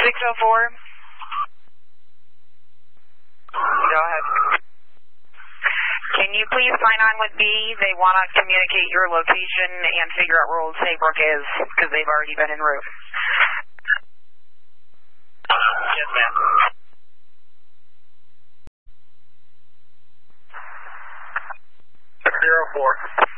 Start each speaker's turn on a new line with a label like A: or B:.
A: 604.
B: Go ahead.
A: Can you please sign on with B? They want to communicate your location and figure out where Old Saybrook is, because they've already been en route.
B: Yes, ma'am. 604.